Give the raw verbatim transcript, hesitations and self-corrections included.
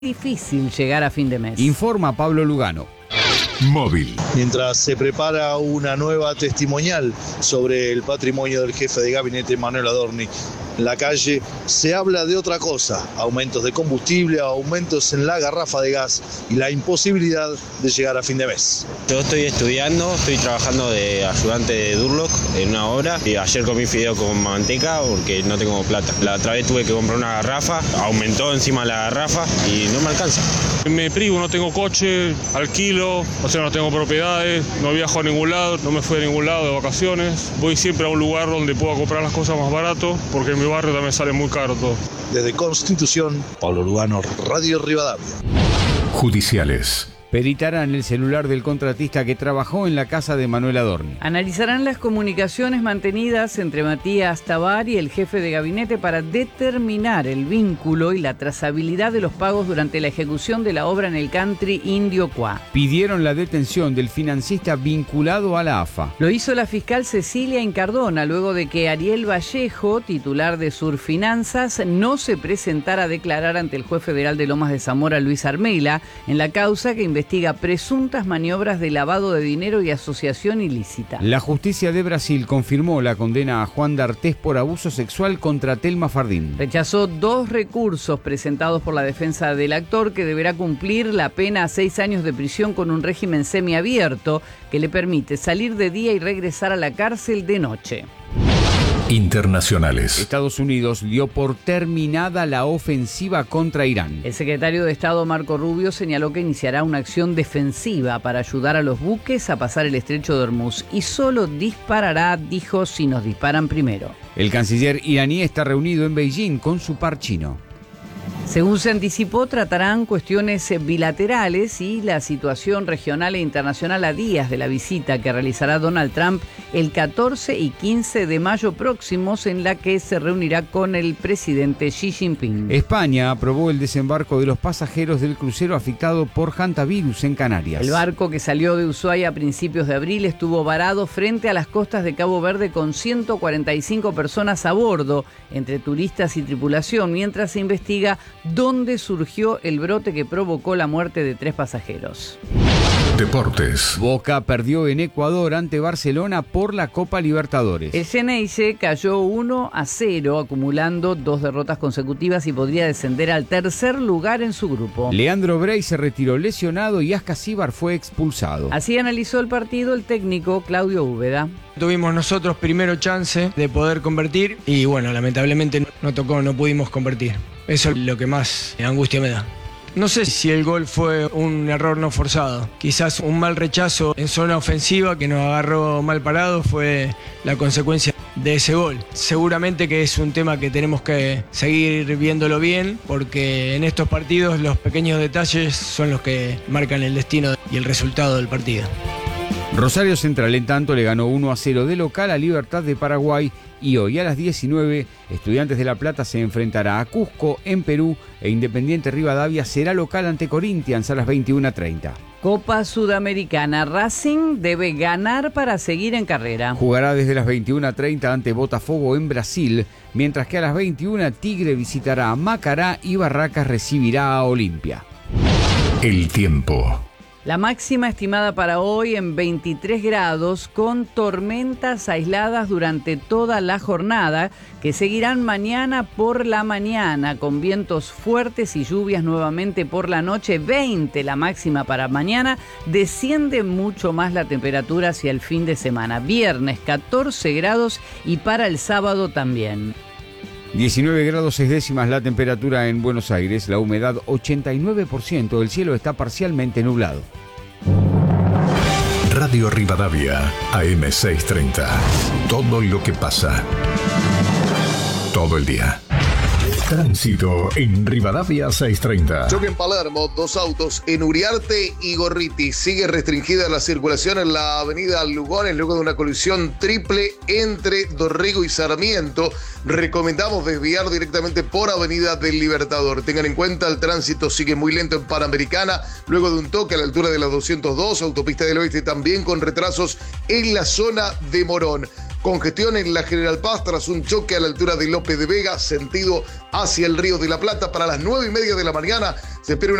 difícil llegar a fin de mes. Informa Pablo Lugano. Móvil. Mientras se prepara una nueva testimonial sobre el patrimonio del jefe de gabinete Manuel Adorni, en la calle se habla de otra cosa: aumentos de combustible, aumentos en la garrafa de gas y la imposibilidad de llegar a fin de mes. Yo estoy estudiando, estoy trabajando de ayudante de Durlock en una obra y ayer comí fideo con manteca porque no tengo plata. La otra vez tuve que comprar una garrafa, aumentó encima la garrafa y no me alcanza. Me privo, no tengo coche, alquilo, o sea, no tengo propiedades, no viajo a ningún lado, no me fui a ningún lado de vacaciones. Voy siempre a un lugar donde pueda comprar las cosas más barato porque en mi barrio también sale muy caro todo. Desde Constitución, Pablo Lugano, Radio Rivadavia. Judiciales. Peritarán el celular del contratista que trabajó en la casa de Manuel Adorni. Analizarán las comunicaciones mantenidas entre Matías Tabar y el jefe de gabinete para determinar el vínculo y la trazabilidad de los pagos durante la ejecución de la obra en el country Indio Cuá. Pidieron la detención del financista vinculado a la A F A. Lo hizo la fiscal Cecilia Incardona luego de que Ariel Vallejo, titular de Surfinanzas, no se presentara a declarar ante el juez federal de Lomas de Zamora, Luis Armela, en la causa que investiga investiga presuntas maniobras de lavado de dinero y asociación ilícita. La justicia de Brasil confirmó la condena a Juan D'Artés por abuso sexual contra Telma Fardín. Rechazó dos recursos presentados por la defensa del actor, que deberá cumplir la pena a seis años de prisión con un régimen semiabierto que le permite salir de día y regresar a la cárcel de noche. Internacionales. Estados Unidos dio por terminada la ofensiva contra Irán. El secretario de Estado Marco Rubio señaló que iniciará una acción defensiva para ayudar a los buques a pasar el estrecho de Hormuz y solo disparará, dijo, si nos disparan primero. El canciller iraní está reunido en Beijing con su par chino. Según se anticipó, tratarán cuestiones bilaterales y la situación regional e internacional a días de la visita que realizará Donald Trump el catorce y quince de mayo próximos, en la que se reunirá con el presidente Xi Jinping. España aprobó el desembarco de los pasajeros del crucero afectado por hantavirus en Canarias. El barco, que salió de Ushuaia a principios de abril, estuvo varado frente a las costas de Cabo Verde con ciento cuarenta y cinco personas a bordo, entre turistas y tripulación, mientras se investiga dónde surgió el brote que provocó la muerte de tres pasajeros. Deportes. Boca perdió en Ecuador ante Barcelona por la Copa Libertadores. El Xeneize cayó uno a cero, acumulando dos derrotas consecutivas y podría descender al tercer lugar en su grupo. Leandro Brey se retiró lesionado y Ascasíbar fue expulsado. Así analizó el partido el técnico Claudio Úbeda. Tuvimos nosotros primero chance de poder convertir y bueno, lamentablemente no tocó, no pudimos convertir. Eso es lo que más angustia me da. No sé si el gol fue un error no forzado. Quizás un mal rechazo en zona ofensiva que nos agarró mal parado fue la consecuencia de ese gol. Seguramente que es un tema que tenemos que seguir viéndolo bien, porque en estos partidos los pequeños detalles son los que marcan el destino y el resultado del partido. Rosario Central, en tanto, le ganó uno a cero de local a Libertad de Paraguay, y hoy a las diecinueve, Estudiantes de La Plata se enfrentará a Cusco en Perú e Independiente Rivadavia será local ante Corinthians a las veintiuna treinta. Copa Sudamericana. Racing debe ganar para seguir en carrera. Jugará desde las veintiuna treinta ante Botafogo en Brasil, mientras que a las veintiuna Tigre visitará a Macará y Barracas recibirá a Olimpia. El tiempo. La máxima estimada para hoy en veintitrés grados, con tormentas aisladas durante toda la jornada, que seguirán mañana por la mañana, con vientos fuertes y lluvias nuevamente por la noche. veinte la máxima para mañana, desciende mucho más la temperatura hacia el fin de semana. Viernes catorce grados y para el sábado también. diecinueve grados seis décimas la temperatura en Buenos Aires, la humedad ochenta y nueve por ciento, el cielo está parcialmente nublado. Radio Rivadavia, A M seiscientos treinta. Todo lo que pasa. Todo el día. Tránsito en Rivadavia seiscientos treinta. Choque en Palermo, dos autos en Uriarte y Gorriti. Sigue restringida la circulación en la avenida Lugones luego de una colisión triple entre Dorrego y Sarmiento. Recomendamos desviar directamente por avenida del Libertador. Tengan en cuenta, el tránsito sigue muy lento en Panamericana luego de un toque a la altura de la doscientos dos, autopista del Oeste también con retrasos en la zona de Morón. Congestión en la General Paz tras un choque a la altura de López de Vega, sentido hacia el Río de la Plata. Para las nueve y media de la mañana se espera una